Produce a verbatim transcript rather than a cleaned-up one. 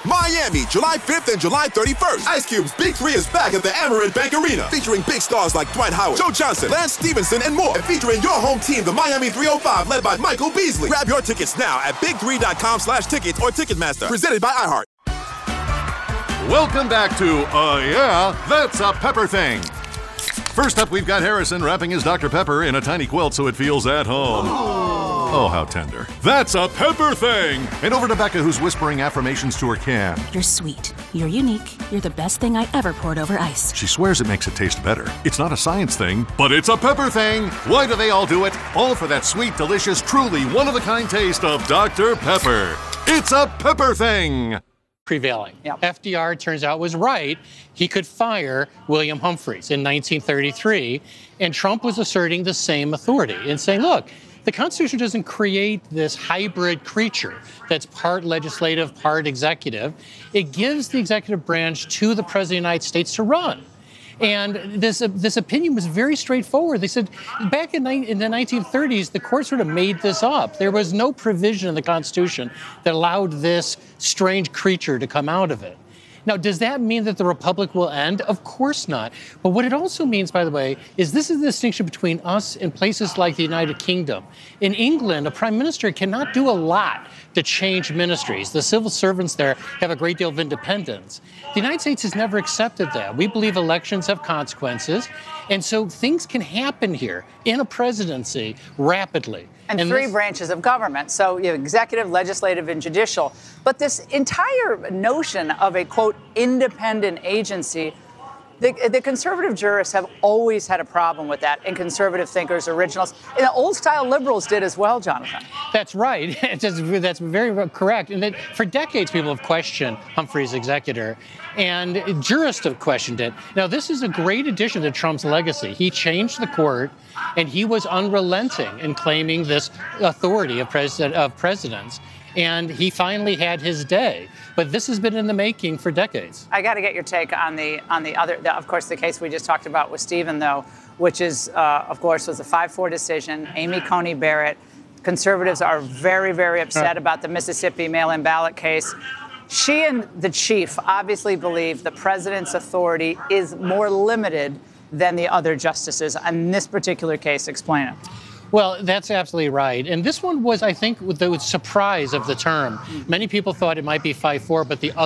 Miami, July fifth and July thirty-first. Ice Cube's Big Three is back at the Amerant Bank Arena, featuring big stars like Dwight Howard, Joe Johnson, Lance Stevenson, and more. And featuring your home team, the Miami three oh five, led by Michael Beasley. Grab your tickets now at big three dot com slash tickets or Ticketmaster. Presented by iHeart. Welcome back to Uh Yeah, That's a Pepper Thing. First up, we've got Harrison wrapping his Doctor Pepper in a tiny quilt so it feels at home. Oh, how tender. That's a Pepper Thing! And over to Becca, who's whispering affirmations to her can. You're sweet. You're unique. You're the best thing I ever poured over ice. She swears it makes it taste better. It's not a science thing, but it's a Pepper Thing! Why do they all do it? All for that sweet, delicious, truly one-of-a-kind taste of Doctor Pepper. It's a Pepper Thing! Prevailing. Yep. F D R, turns out, was right. He could fire William Humphreys in nineteen thirty-three, and Trump was asserting the same authority and saying, look, the Constitution doesn't create this hybrid creature that's part legislative, part executive. It gives the executive branch to the President of the United States to run. And this uh, this opinion was very straightforward. They said back in, in the nineteen thirties, the court sort of made this up. There was no provision in the Constitution that allowed this strange creature to come out of it. Now, does that mean that the republic will end? Of course not. But what it also means, by the way, is this is the distinction between us and places like the United Kingdom. In England, a prime minister cannot do a lot to change ministries. The civil servants there have a great deal of independence. The United States has never accepted that. We believe elections have consequences, and so things can happen here in a presidency rapidly. And, and three this, branches of government. So you have executive, legislative, and judicial. But this entire notion of a, quote, independent agency, the, the conservative jurists have always had a problem with that, and conservative thinkers, originals. And the old-style liberals did as well, Jonathan. That's right. That's very correct. And that for decades, people have questioned Humphrey's executor, and jurists have questioned it. Now, this is a great addition to Trump's legacy. He changed the court, and he was unrelenting in claiming this authority of, president, of presidents. And he finally had his day. But this has been in the making for decades. I got to get your take on the on the other, the, of course, the case we just talked about with Stephen, though, which is, uh, of course, was a five four decision. Amy Coney Barrett. Conservatives are very, very upset about the Mississippi mail-in ballot case. She and the chief obviously believe the president's authority is more limited than the other justices on this particular case. Explain it. Well, that's absolutely right. And this one was, I think, the surprise of the term. Many people thought it might be five four, but the